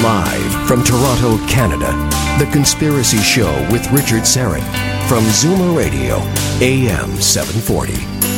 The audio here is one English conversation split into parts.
Live from Toronto, Canada, The Conspiracy Show with Richard Syrett from Zoomer Radio, AM 740.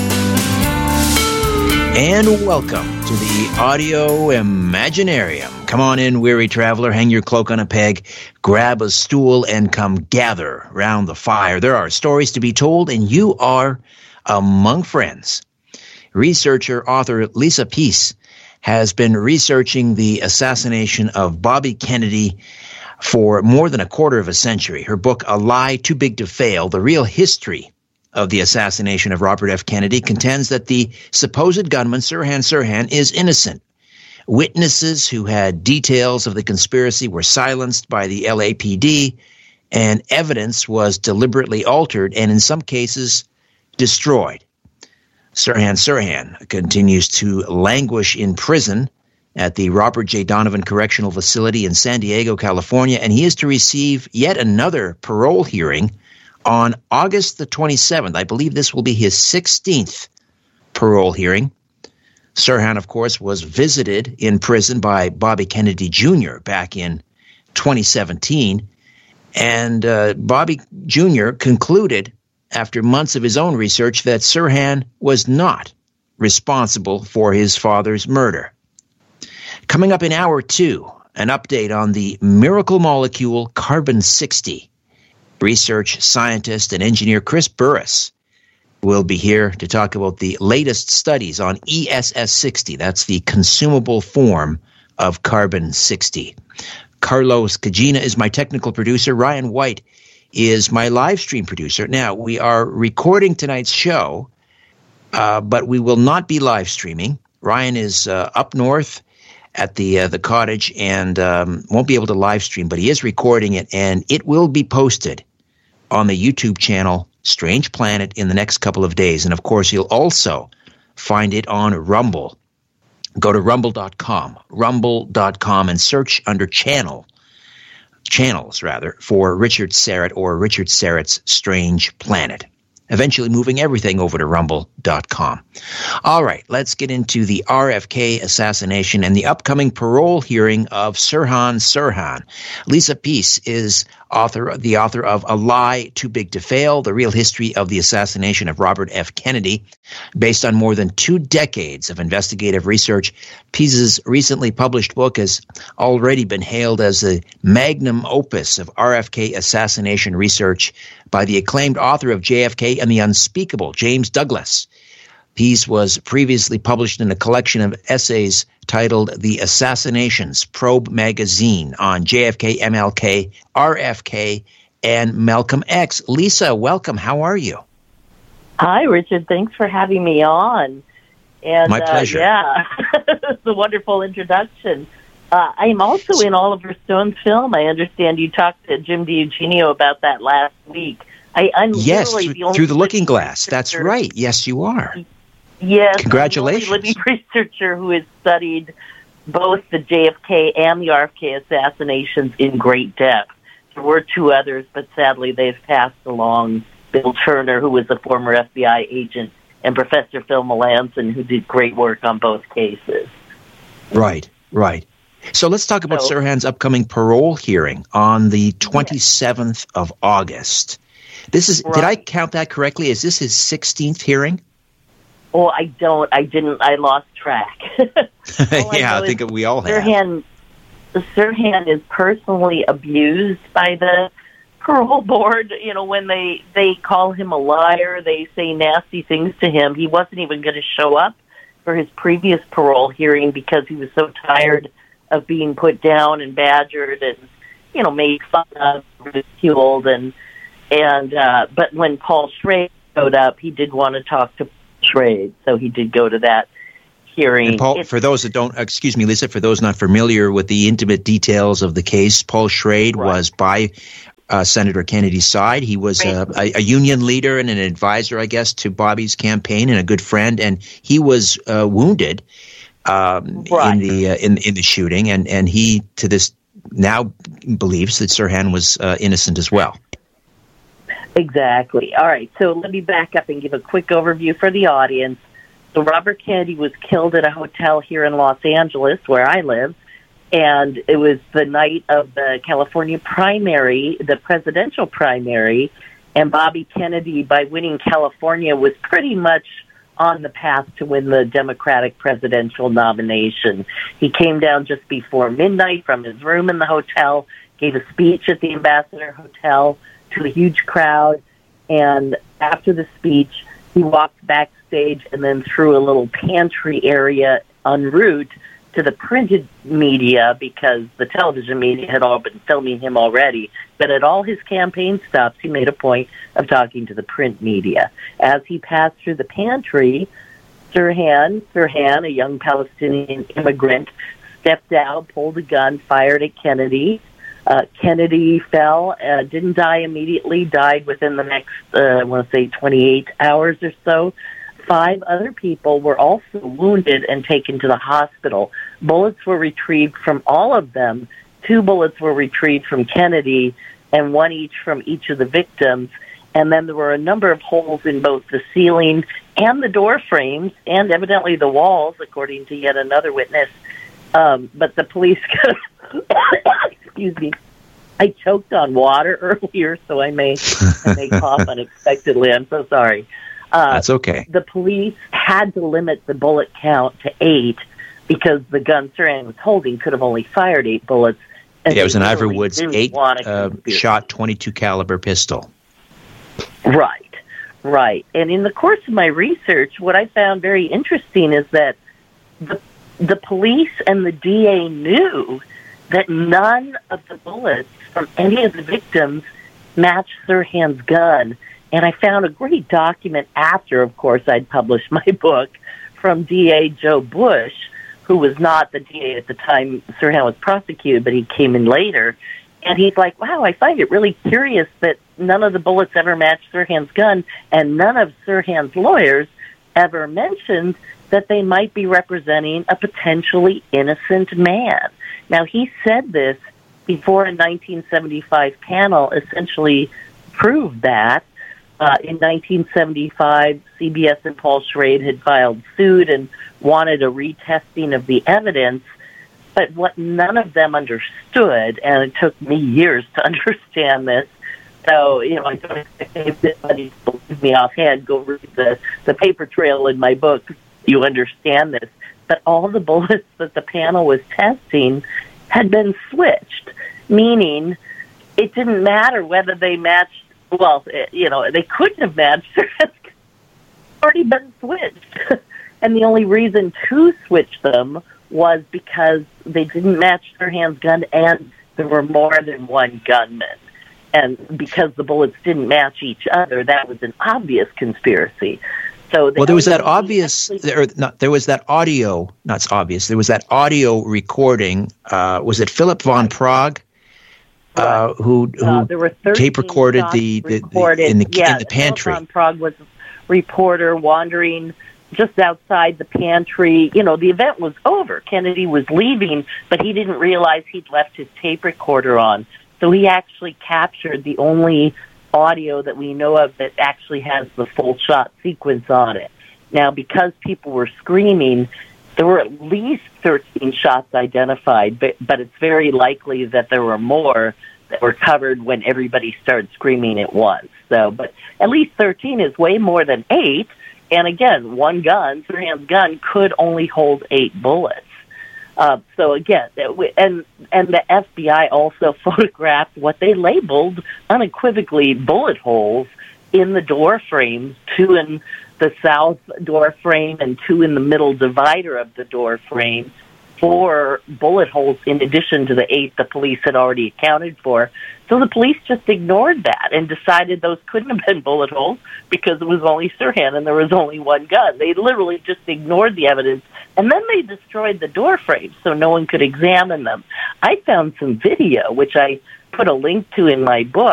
And welcome to the Audio Imaginarium. Come on in, weary traveler, hang your cloak on a peg, grab a stool, and come gather round the fire. There are stories to be told, and you are among friends. Researcher, author Lisa Peace has been researching the assassination of Bobby Kennedy for more than a quarter of a century. Her book, A Lie Too Big to Fail, The Real History of the Assassination of Robert F. Kennedy, contends that the supposed gunman, Sirhan Sirhan, is innocent. Witnesses who had details of the conspiracy were silenced by the LAPD, and evidence was deliberately altered and in some cases destroyed. Sirhan Sirhan continues to languish in prison at the Robert J. Donovan Correctional Facility in San Diego, California, and he is to receive yet another parole hearing on August the 27th. I believe this will be his 16th parole hearing. Sirhan, of course, was visited in prison by Bobby Kennedy Jr. back in 2017, and Bobby Jr. concluded after months of his own research that Sirhan was not responsible for his father's murder. Coming up in hour 2, an update on the miracle molecule carbon-60. Research scientist and engineer Chris Burris will be here to talk about the latest studies on ESS-60. That's the consumable form of carbon-60. Carlos Cagina is my technical producer. Ryan White is my live stream producer. Now, we are recording tonight's show, but we will not be live streaming. Ryan is up north at the cottage and won't be able to live stream, but he is recording it, and it will be posted on the YouTube channel Strange Planet in the next couple of days. And, of course, you'll also find it on Rumble. Go to rumble.com, and search under channels, for Richard Syrett or Richard Syrett's Strange Planet. Eventually moving everything over to rumble.com. All right, let's get into the RFK assassination and the upcoming parole hearing of Sirhan Sirhan. Lisa Peace is the author of A Lie Too Big to Fail, The Real History of the Assassination of Robert F. Kennedy. Based on more than 2 decades of investigative research, Peace's recently published book has already been hailed as the magnum opus of RFK assassination research by the acclaimed author of JFK and the Unspeakable, James Douglas. Peace was previously published in a collection of essays titled The Assassinations Probe Magazine on JFK, MLK, RFK, and Malcolm X. Lisa, welcome. How are you? Hi, Richard. Thanks for having me on. And, my pleasure. It's a wonderful introduction. I am also in Oliver Stone's film. I understand you talked to Jim DiEugenio about that last week. I'm yes, literally the only through the Looking Glass. That's right. Yes, you are. Yes. Congratulations. I'm the only living researcher who has studied both the JFK and the RFK assassinations in great depth. There were 2 others, but sadly they've passed along. Bill Turner, who was a former FBI agent, and Professor Phil Melanson, who did great work on both cases. Right. So let's talk about Sirhan's upcoming parole hearing on the 27th of August. This is, right. Did I count that correctly? Is this his 16th hearing? Oh, I didn't. I lost track. I think we all have. Sirhan is personally abused by the parole board. You know, when they call him a liar, they say nasty things to him. He wasn't even going to show up for his previous parole hearing because he was so tired of being put down and badgered and, made fun of, ridiculed, but when Paul Schrade showed up, he did want to talk to Schrade, so he did go to that hearing. And Paul, for those that don't, excuse me, Lisa, for those not familiar with the intimate details of the case, Paul Schrade was by Senator Kennedy's side. He was a union leader and an advisor, I guess, to Bobby's campaign and a good friend, and he was wounded in the shooting, and he to this now believes that Sirhan was innocent as well. Exactly. All right, so let me back up and give a quick overview for the audience. So Robert Kennedy was killed at a hotel here in Los Angeles, where I live, And it was the night of the California primary, the presidential primary, and Bobby Kennedy, by winning California, was pretty much on the path to win the Democratic presidential nomination. He came down just before midnight from his room in the hotel, gave a speech at the Ambassador Hotel to a huge crowd, and after the speech, he walked backstage and then through a little pantry area en route to the printed media, because the television media had all been filming him already. But at all his campaign stops, he made a point of talking to the print media. As he passed through the pantry, Sirhan, a young Palestinian immigrant, stepped out, pulled a gun, fired at Kennedy. Kennedy fell, didn't die immediately, died within the next, 28 hours or so. 5 other people were also wounded and taken to the hospital. Bullets were retrieved from all of them. 2 bullets were retrieved from Kennedy and 1 each from each of the victims. And then there were a number of holes in both the ceiling and the door frames and evidently the walls, according to yet another witness. But the police, excuse me, I choked on water earlier, so I may cough unexpectedly. I'm so sorry. That's okay. The police had to limit the bullet count to 8 because the gun Sirhan was holding could have only fired 8 bullets. Yeah, it was an Ivory Woods 8-shot 22 caliber pistol. Right. And in the course of my research, what I found very interesting is that the police and the DA knew that none of the bullets from any of the victims matched Sirhan's gun. And I found a great document after, of course, I'd published my book, from DA Joe Bush, who was not the DA at the time Sirhan was prosecuted, but he came in later. And he's like, wow, I find it really curious that none of the bullets ever matched Sirhan's gun, and none of Sirhan's lawyers ever mentioned that they might be representing a potentially innocent man. Now, he said this before a 1975 panel essentially proved that. In 1975, CBS and Paul Schrade had filed suit and wanted a retesting of the evidence, but what none of them understood, and it took me years to understand this, so, I don't expect anybody to believe me offhand. Go read the paper trail in my book. You understand this. But all the bullets that the panel was testing had been switched, meaning it didn't matter whether they matched. Well, they couldn't have matched. It's already been switched. And the only reason to switch them was because they didn't match Sirhan's gun and there were more than one gunman. And because the bullets didn't match each other, that was an obvious conspiracy. So there was that obvious, there was that audio, not obvious, there was that audio recording. Was it Philip von Prague? Who there were tape recorded in the pantry. Philip von Prague was a reporter wandering just outside the pantry. The event was over. Kennedy was leaving, but he didn't realize he'd left his tape recorder on. So he actually captured the only audio that we know of that actually has the full shot sequence on it. Now, because people were screaming, there were at least 13 shots identified, but it's very likely that there were more that were covered when everybody started screaming at once. So, but at least 13 is way more than 8. And again, one gun, Sirhan's gun, could only hold 8 bullets. So again, and the FBI also photographed what they labeled unequivocally bullet holes in the door frames, 2 in the south door frame and 2 in the middle divider of the door frame, 4 bullet holes in addition to the 8 the police had already accounted for. So the police just ignored that and decided those couldn't have been bullet holes because it was only Sirhan and there was only one gun. They literally just ignored the evidence, and then they destroyed the door frames so no one could examine them. I found some video, which I put a link to in my book,